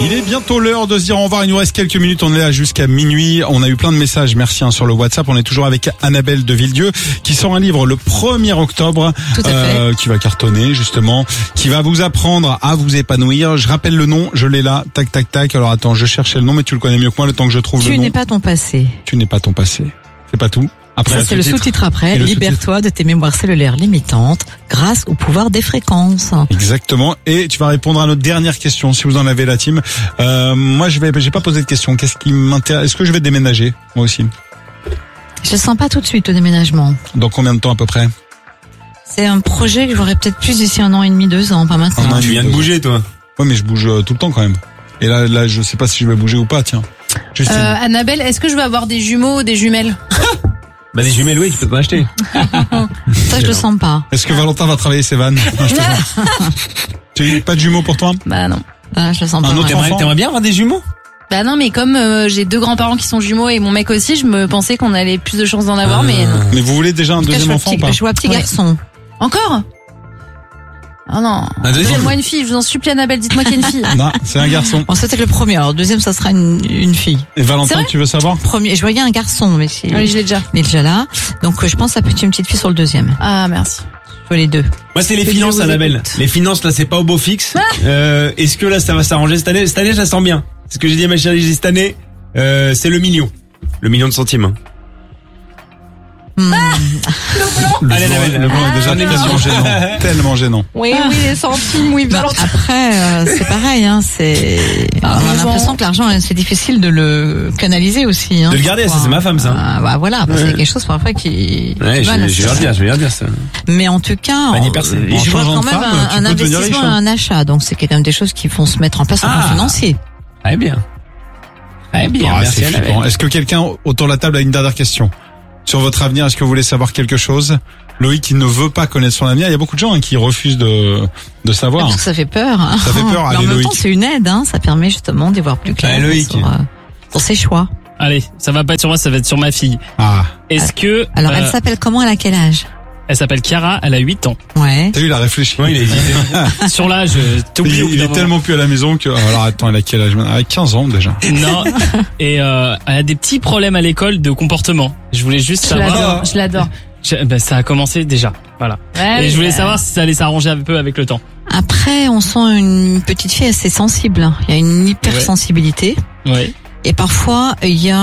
Il est bientôt l'heure de se dire au revoir. Il nous reste quelques minutes. On est là jusqu'à minuit. On a eu plein de messages. Merci sur le WhatsApp. On est toujours avec Annabelle de Villedieu qui sort un livre le 1er octobre. Tout à fait. Qui va cartonner justement. Qui va vous apprendre à vous épanouir. Je rappelle le nom. Je l'ai là. Tac, tac, tac. Alors attends, je cherchais le nom, mais tu le connais mieux que moi le temps que je trouve le nom. Tu n'es pas ton passé. Tu n'es pas ton passé. C'est pas tout. Après, ça, c'est le sous-titre après. Et le Libère-toi de tes mémoires cellulaires limitantes grâce au pouvoir des fréquences. Exactement. Et tu vas répondre à notre dernière question, si vous en avez la team. Moi, j'ai pas posé de question. Qu'est-ce qui m'intéresse? Est-ce que je vais déménager? Moi aussi. Je le sens pas tout de suite, le déménagement. Dans combien de temps à peu près? C'est un projet que j'aurai peut-être plus d'ici 1 an et demi, 2 ans, pas maintenant. Tu viens de bouger, toi. Ouais, mais je bouge tout le temps quand même. Et là, je sais pas si je vais bouger ou pas, tiens. Justine. Annabelle, est-ce que je vais avoir des jumeaux ou des jumelles? Bah, des jumelles, oui, tu peux pas acheter. Ça, je le sens pas. Est-ce que Valentin va travailler ses vannes? Non, je plaisante. Tu n'as pas de jumeaux pour toi? Bah non. Ah, je le sens Un pas. autre ouais. enfant? T'aimerais bien avoir des jumeaux? Bah non, mais comme j'ai 2 grands-parents qui sont jumeaux et mon mec aussi, je me pensais qu'on allait plus de chances d'en avoir, mais non. Mais vous voulez déjà un En tout cas, deuxième enfant ou pas? je vois petit Ouais. garçon. Encore? Oh non. Un deuxième? Donnez-moi une fille, je vous en supplie Annabelle, dites-moi qu'il y a une fille. Non, c'est un garçon. Bon, c'était le premier. Alors, le deuxième, ça sera une fille. Et C'est Valentin, vrai tu veux savoir? Premier, je voyais un garçon, mais Oui, je l'ai déjà. il est déjà là. Donc, je pense à une petite fille sur le deuxième. Ah, merci. Je veux les deux. Moi, c'est les Que finances, Dieu vous Annabelle. écoute. Les finances, là, c'est pas au beau fixe. Est-ce que là, ça va s'arranger cette année? Cette année, je la sens bien. C'est ce que j'ai dit à ma chérie, j'ai dit cette année, c'est le million. Le million de centimes. Hein. Allez, Annabelle. Le blanc est déjà tellement gênant. Tellement gênant. Oui, oui, les centimes, oui, Après, c'est pareil, hein, on a l'impression que l'argent, c'est difficile de le canaliser aussi, hein. De le garder, ça, c'est ma femme, ça. Bah voilà, parce qu'il y a quelque chose parfois qui. Ouais, qui va là, je vais leur dire ça. Mais en tout cas, Panier percé. En je vois changeant quand de même femme, tu un peux devenir investissement riche, et hein. un achat, donc c'est quand même des choses qui vont se mettre en place au plan financier. Très bien. Très bien, Ah, merci c'est Annabelle. flippant. Est-ce que quelqu'un autour de la table a une dernière question sur votre avenir? Est-ce que vous voulez savoir quelque chose? Loïc qui ne veut pas connaître son avenir. Il y a beaucoup de gens qui refusent de savoir. Parce que ça fait peur. Hein. Ça fait peur. Mais en Allez, même Loïc. temps, c'est une aide, hein. Ça permet justement d'y voir plus clair Allez, Loïc. sur ses choix. Allez, ça va pas être sur moi, ça va être sur ma fille. Ah, Est-ce que Alors, elle s'appelle comment? Elle a quel âge? elle s'appelle Chiara, elle a 8 ans. Ouais. t'as vu, il a réfléchi. Ouais, il a hésité. Sur l'âge, t'oublies au bout Il d'un est moment. tellement plus à la maison que... Alors attends, elle a quel âge maintenant? Elle a 15 ans déjà. Non. Et elle a des petits problèmes à l'école de comportement. Je voulais juste Je savoir. l'adore, je l'adore. Ben, ça a commencé déjà. Voilà. Ouais, Et je voulais oui, savoir si ça allait s'arranger un peu avec le temps. Après, on sent une petite fille assez sensible. Il y a une hypersensibilité. Oui. Et parfois, il y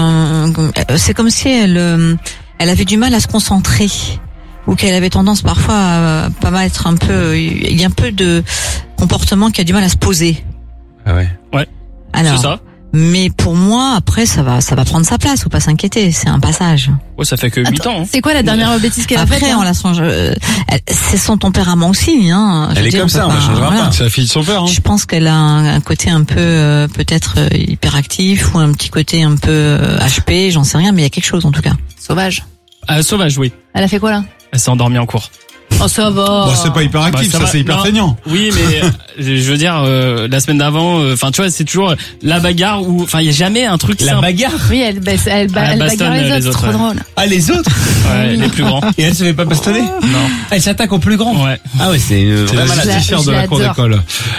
a c'est comme si elle avait du mal à se concentrer. Ou qu'elle avait tendance parfois à pas mal être un peu, il y a un peu de comportement qui a du mal à se poser. Ah ouais. Alors, C'est ça. mais pour moi, après, ça va prendre sa place, faut pas s'inquiéter, c'est un passage. Oh, ça fait que 8 ans. Hein. C'est quoi la dernière bêtise qu'elle a faite? Après, on la songe, c'est son tempérament aussi, hein. Je Elle veux est dire, comme ça, on la changera pas. C'est la fille de son père, hein. Je pense qu'elle a un côté un peu, peut-être hyperactif ou un petit côté un peu HP, j'en sais rien, mais il y a quelque chose en tout cas. Sauvage. Sauvage, oui. Elle a fait quoi là? Elle s'est endormie en cours. Oh, ça va. Bon, c'est pas hyper actif, Bah, ça va. c'est hyper Non. feignant. Oui, mais je veux dire, la semaine d'avant, enfin, tu vois, c'est toujours la bagarre ou, enfin, il y a jamais un truc La simple. bagarre. Oui, elle Elle bagarre bastonne les autres, c'est trop ouais. drôle. Ah, les autres? Ouais, les plus grands. Et elle se fait pas bastonner? Non. Elle s'attaque aux plus grands. Ouais. Ah ouais, c'est une C'est vraie la malade. justicière Je de la cour l'adore. d'école.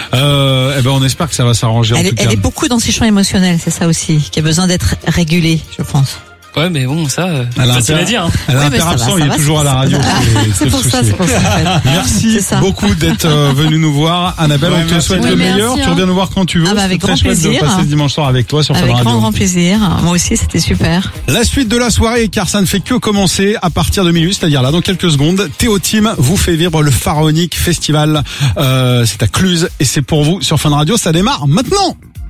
Eh ben, on espère que ça va s'arranger en tout cas. Elle est beaucoup dans ses champs émotionnels, c'est ça aussi, qui a besoin d'être régulée, je pense. Ouais, mais bon, ça, Elle a un facile père- à dire. Hein. Elle a Oui, un mais père ça va, absent, ça il est va, toujours à la radio. C'est le pour ça, souci. c'est pour ça. en fait. Merci C'est ça. beaucoup d'être venu nous voir. Annabelle, Ouais, on te merci. souhaite Oui, le merci, meilleur. Tu hein. reviens nous voir quand tu veux. Ah bah, avec C'est très grand chouette plaisir. de passer ce dimanche soir avec toi sur Fun Avec Radio. grand plaisir. Moi aussi, c'était super. La suite de la soirée, car ça ne fait que commencer à partir de minuit, c'est-à-dire là dans quelques secondes. Théo Team vous fait vivre le Pharaonique Festival. C'est à Cluse et c'est pour vous sur Fun Radio. Ça démarre maintenant.